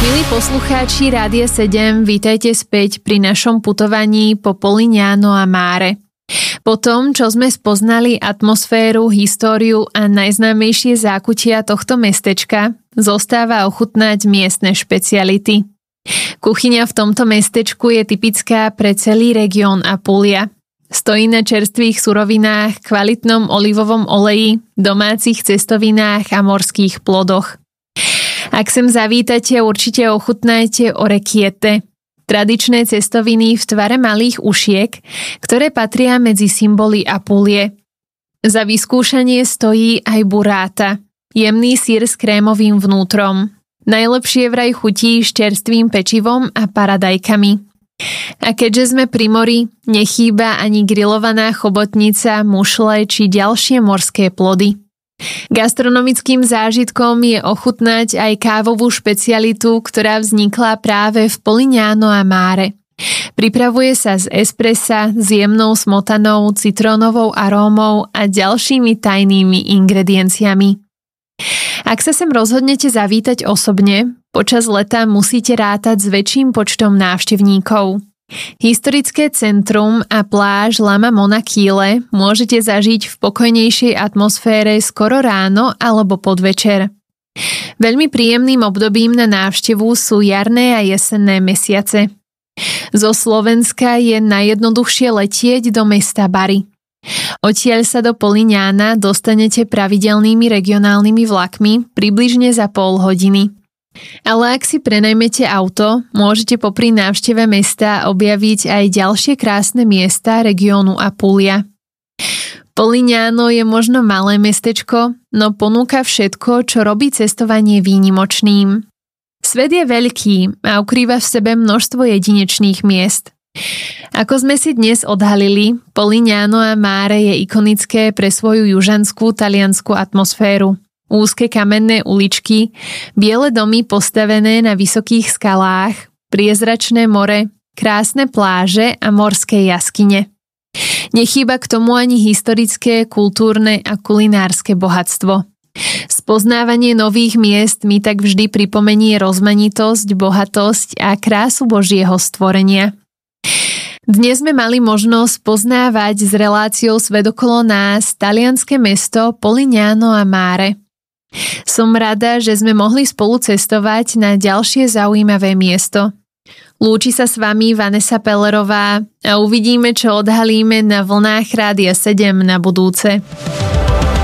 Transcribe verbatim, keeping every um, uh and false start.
Milí poslucháči Rádia sedem, vítajte späť pri našom putovaní po Polignano a Mare. Po tom, čo sme spoznali atmosféru, históriu a najznámejšie zákutia tohto mestečka, zostáva ochutnať miestne špeciality. Kuchyňa v tomto mestečku je typická pre celý región Apulia. Stojí na čerstvých surovinách, kvalitnom olivovom oleji, domácich cestovinách a morských plodoch. Ak sem zavítate, určite ochutnajte orecchiette, tradičné cestoviny v tvare malých ušiek, ktoré patria medzi symboly Apulie. Za vyskúšanie stojí aj burrata, jemný syr s krémovým vnútrom. Najlepšie vraj chutí s čerstvým pečivom a paradajkami. A keďže sme pri mori, nechýba ani grilovaná chobotnica, mušle či ďalšie morské plody. Gastronomickým zážitkom je ochutnať aj kávovú špecialitu, ktorá vznikla práve v Polignano a Mare. Pripravuje sa z espressa s jemnou smotanou, citrónovou arómou a ďalšími tajnými ingredienciami. Ak sa sem rozhodnete zavítať osobne, počas leta musíte rátať s väčším počtom návštevníkov. Historické centrum a pláž Lama Monachile môžete zažiť v pokojnejšej atmosfére skoro ráno alebo podvečer. Veľmi príjemným obdobím na návštevu sú jarné a jesenné mesiace. Zo Slovenska je najjednoduchšie letieť do mesta Bari. Odtiaľ sa do Polignana dostanete pravidelnými regionálnymi vlakmi približne za pol hodiny. Ale ak si prenajmete auto, môžete popri návšteve mesta objaviť aj ďalšie krásne miesta regiónu Apulia. Polignano je možno malé mestečko, no ponúka všetko, čo robí cestovanie výnimočným. Svet je veľký a ukrýva v sebe množstvo jedinečných miest. Ako sme si dnes odhalili, Polignano a Mare je ikonické pre svoju južanskú taliansku atmosféru. Úzke kamenné uličky, biele domy postavené na vysokých skalách, priezračné more, krásne pláže a morské jaskyne. Nechýba k tomu ani historické, kultúrne a kulinárske bohatstvo. Spoznávanie nových miest mi tak vždy pripomenie rozmanitosť, bohatosť a krásu Božieho stvorenia. Dnes sme mali možnosť poznávať s reláciou Svet okolo nás talianske mesto Polignano a Mare. Som rada, že sme mohli spolu cestovať na ďalšie zaujímavé miesto. Lúči sa s vami Vanessa Pellerová a uvidíme, čo odhalíme na vlnách Rádia sedem na budúce.